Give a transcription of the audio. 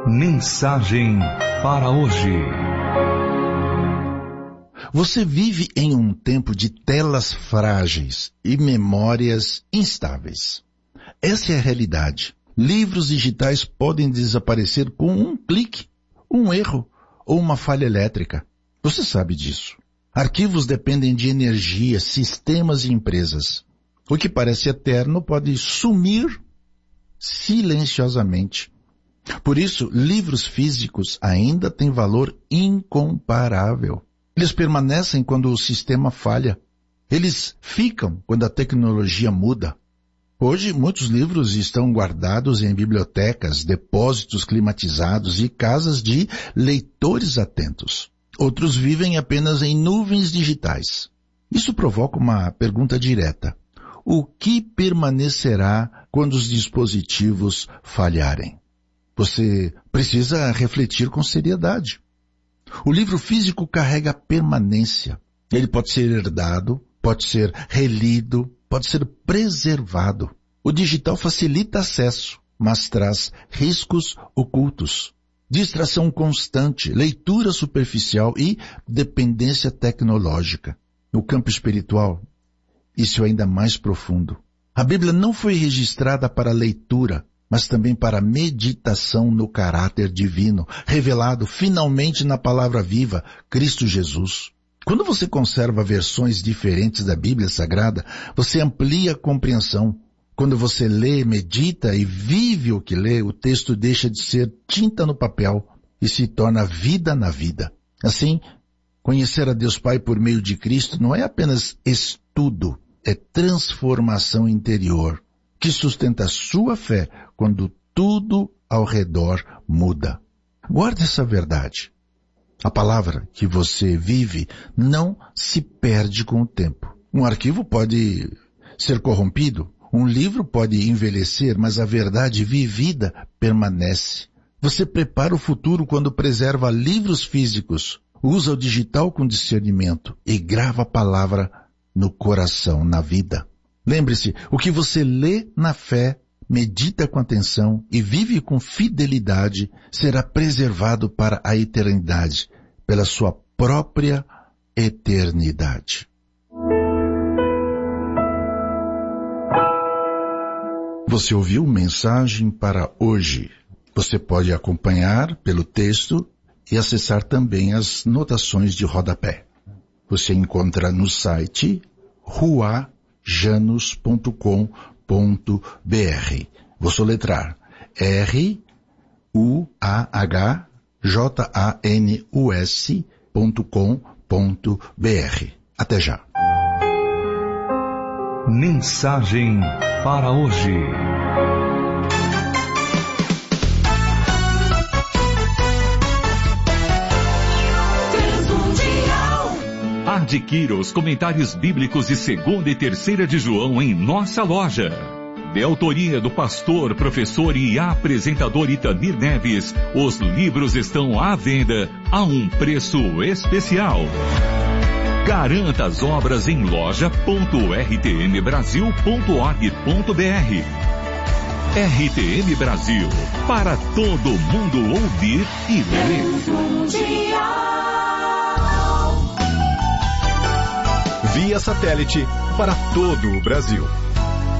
Mensagem para hoje. Você vive em um tempo de telas frágeis e memórias instáveis. Essa é a realidade. Livros digitais podem desaparecer com um clique, um erro ou uma falha elétrica. Você sabe disso. Arquivos dependem de energia, sistemas e empresas. O que parece eterno pode sumir silenciosamente. Por isso, livros físicos ainda têm valor incomparável. Eles permanecem quando o sistema falha. Eles ficam quando a tecnologia muda. Hoje, muitos livros estão guardados em bibliotecas, depósitos climatizados e casas de leitores atentos. Outros vivem apenas em nuvens digitais. Isso provoca uma pergunta direta. O que permanecerá quando os dispositivos falharem? Você precisa refletir com seriedade. O livro físico carrega permanência. Ele pode ser herdado, pode ser relido, pode ser preservado. O digital facilita acesso, mas traz riscos ocultos. Distração constante, leitura superficial e dependência tecnológica. No campo espiritual, isso é ainda mais profundo. A Bíblia não foi registrada para leitura, mas também para meditação no caráter divino, revelado finalmente na palavra viva, Cristo Jesus. Quando você conserva versões diferentes da Bíblia Sagrada, você amplia a compreensão. Quando você lê, medita e vive o que lê, o texto deixa de ser tinta no papel e se torna vida na vida. Assim, conhecer a Deus Pai por meio de Cristo não é apenas estudo, é transformação interior, que sustenta a sua fé quando tudo ao redor muda. Guarde essa verdade. A palavra que você vive não se perde com o tempo. Um arquivo pode ser corrompido, um livro pode envelhecer, mas a verdade vivida permanece. Você prepara o futuro quando preserva livros físicos, usa o digital com discernimento e grava a palavra no coração, na vida. Lembre-se, o que você lê na fé, medita com atenção e vive com fidelidade será preservado para a eternidade, pela sua própria eternidade. Você ouviu Mensagem para hoje. Você pode acompanhar pelo texto e acessar também as notações de rodapé. Você encontra no site ruajanus.com.br. Vou soletrar ruajanus.com.br. Até já. Mensagem para hoje. Adquira os comentários bíblicos de 2ª e 3ª de João em nossa loja. De autoria do pastor, professor e apresentador Itamir Neves, os livros estão à venda a um preço especial. Garanta as obras em loja.rtmbrasil.org.br. RTM Brasil, para todo mundo ouvir e ler. Via satélite para todo o Brasil.